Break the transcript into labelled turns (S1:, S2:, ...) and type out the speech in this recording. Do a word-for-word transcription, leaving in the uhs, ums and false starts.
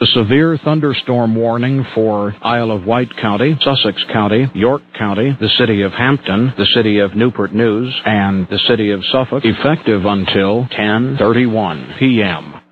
S1: A severe thunderstorm warning for Isle of Wight County, Sussex County, York County, the city of Hampton, the city of Newport News, and the city of Suffolk, effective until ten thirty-one p.m.